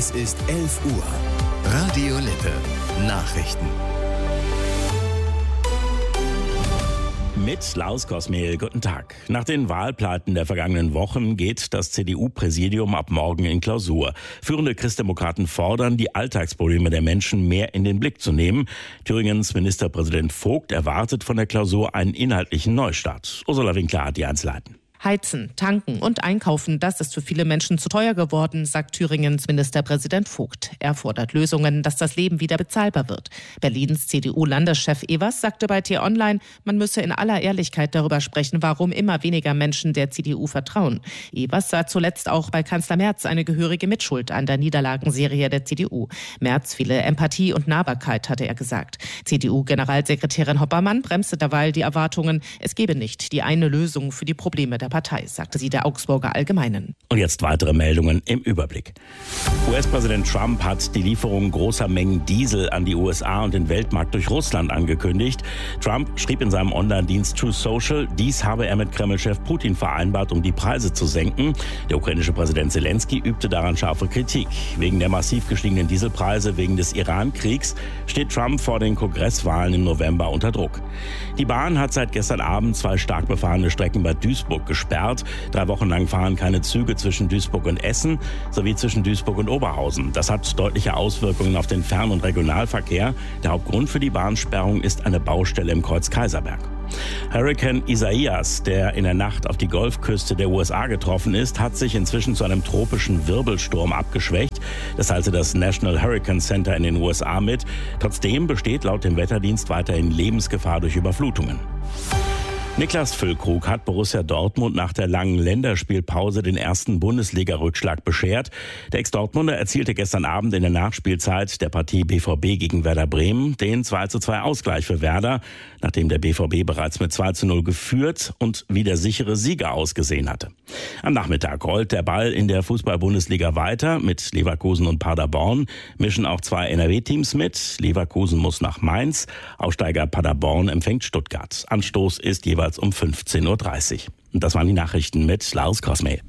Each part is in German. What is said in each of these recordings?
Es ist 11 Uhr. Radio Lippe. Nachrichten. Mit Lars Kosmehl, guten Tag. Nach den Wahlpleiten der vergangenen Wochen geht das CDU-Präsidium ab morgen in Klausur. Führende Christdemokraten fordern, die Alltagsprobleme der Menschen mehr in den Blick zu nehmen. Thüringens Ministerpräsident Vogt erwartet von der Klausur einen inhaltlichen Neustart. Ursula Winkler hat die Einzelheiten. Heizen, tanken und einkaufen, das ist für viele Menschen zu teuer geworden, sagt Thüringens Ministerpräsident Vogt. Er fordert Lösungen, dass das Leben wieder bezahlbar wird. Berlins CDU-Landeschef Evers sagte bei T-Online, man müsse in aller Ehrlichkeit darüber sprechen, warum immer weniger Menschen der CDU vertrauen. Evers sah zuletzt auch bei Kanzler Merz eine gehörige Mitschuld an der Niederlagenserie der CDU. Merz fehle Empathie und Nahbarkeit, hatte er gesagt. CDU-Generalsekretärin Hoppermann bremste derweil die Erwartungen, es gebe nicht die eine Lösung für die Probleme der Partei, sagte sie der Augsburger Allgemeinen. Und jetzt weitere Meldungen im Überblick. US-Präsident Trump hat die Lieferung großer Mengen Diesel an die USA und den Weltmarkt durch Russland angekündigt. Trump schrieb in seinem Online-Dienst Truth Social, dies habe er mit Kreml-Chef Putin vereinbart, um die Preise zu senken. Der ukrainische Präsident Zelensky übte daran scharfe Kritik. Wegen der massiv gestiegenen Dieselpreise wegen des Iran-Kriegs steht Trump vor den Kongresswahlen im November unter Druck. Die Bahn hat seit gestern Abend 2 stark befahrene Strecken bei Duisburg gesperrt. 3 Wochen lang fahren keine Züge zwischen Duisburg und Essen sowie zwischen Duisburg und Oberhausen. Das hat deutliche Auswirkungen auf den Fern- und Regionalverkehr. Der Hauptgrund für die Bahnsperrung ist eine Baustelle im Kreuz-Kaiserberg. Hurrikan Isaias, der in der Nacht auf die Golfküste der USA getroffen ist, hat sich inzwischen zu einem tropischen Wirbelsturm abgeschwächt. Das teilte das National Hurricane Center in den USA mit. Trotzdem besteht laut dem Wetterdienst weiterhin Lebensgefahr durch Überflutungen. Niklas Füllkrug hat Borussia Dortmund nach der langen Länderspielpause den ersten Bundesliga-Rückschlag beschert. Der Ex-Dortmunder erzielte gestern Abend in der Nachspielzeit der Partie BVB gegen Werder Bremen den 2:2 Ausgleich für Werder, nachdem der BVB bereits mit 2:0 geführt und wie der sichere Sieger ausgesehen hatte. Am Nachmittag rollt der Ball in der Fußball-Bundesliga weiter. Mit Leverkusen und Paderborn mischen auch 2 NRW-Teams mit. Leverkusen muss nach Mainz, Aufsteiger Paderborn empfängt Stuttgart. Anstoß ist jeweils um 15:30 Uhr. Und das waren die Nachrichten mit Lars Kosmehl.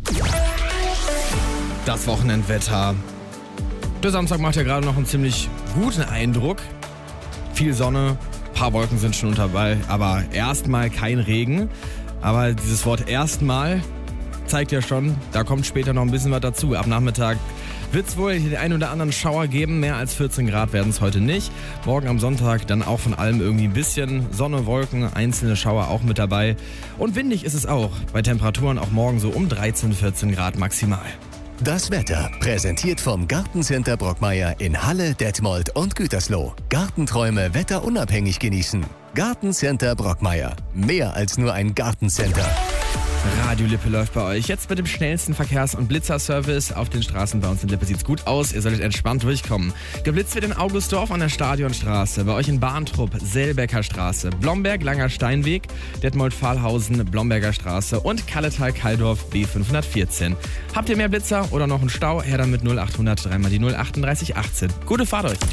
Das Wochenendwetter. Der Samstag macht ja gerade noch einen ziemlich guten Eindruck. Viel Sonne, ein paar Wolken sind schon dabei, aber erstmal kein Regen. Aber dieses Wort erstmal zeigt ja schon, da kommt später noch ein bisschen was dazu. Ab Nachmittag wird es wohl den einen oder anderen Schauer geben. Mehr als 14 Grad werden es heute nicht. Morgen am Sonntag dann auch von allem irgendwie ein bisschen Sonne, Wolken, einzelne Schauer auch mit dabei. Und windig ist es auch. Bei Temperaturen auch morgen so um 13, 14 Grad maximal. Das Wetter präsentiert vom Gartencenter Brockmeier in Halle, Detmold und Gütersloh. Gartenträume wetterunabhängig genießen. Gartencenter Brockmeier. Mehr als nur ein Gartencenter. Radio Lippe läuft bei euch. Jetzt mit dem schnellsten Verkehrs- und Blitzerservice. Auf den Straßen bei uns in Lippe sieht's gut aus. Ihr solltet entspannt durchkommen. Geblitzt wird in Augustdorf an der Stadionstraße. Bei euch in Bahntrupp, Selbecker Straße, Blomberg, Langer Steinweg, Detmold-Fahlhausen, Blomberger Straße und Kalletal-Kaldorf B514. Habt ihr mehr Blitzer oder noch einen Stau? Her dann mit 0800 3 mal die 03818. Gute Fahrt euch.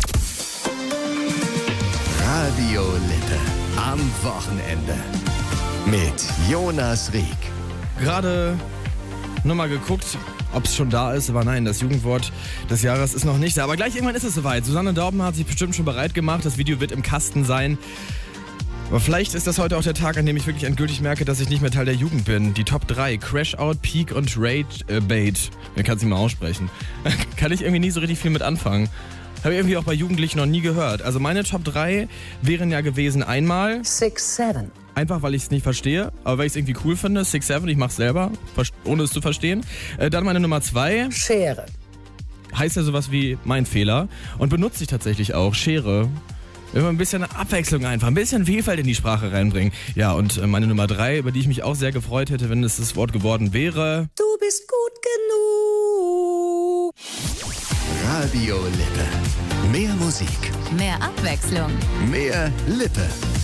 Radio Lippe am Wochenende mit Jonas Rieck. Gerade nochmal geguckt, ob es schon da ist, aber nein, das Jugendwort des Jahres ist noch nicht da. Aber gleich irgendwann ist es soweit. Susanne Dauben hat sich bestimmt schon bereit gemacht. Das Video wird im Kasten sein. Aber vielleicht ist das heute auch der Tag, an dem ich wirklich endgültig merke, dass ich nicht mehr Teil der Jugend bin. Die Top 3, Crash Out, Peak und Rage Bait. Man kann es nicht mal aussprechen. Kann ich irgendwie nie so richtig viel mit anfangen. Habe ich irgendwie auch bei Jugendlichen noch nie gehört. Also meine Top 3 wären ja gewesen einmal 6-7. Einfach, weil ich es nicht verstehe, aber weil ich es irgendwie cool finde. 6-7, ich mache es selber, ohne es zu verstehen. Dann meine Nummer 2. Schere. Heißt ja sowas wie mein Fehler und benutze ich tatsächlich auch. Schere. Immer ein bisschen Abwechslung einfach, ein bisschen Vielfalt in die Sprache reinbringen. Ja, und meine Nummer 3, über die ich mich auch sehr gefreut hätte, wenn es das Wort geworden wäre. Du bist gut genug. Radio Lippe. Mehr Musik. Mehr Abwechslung. Mehr Lippe.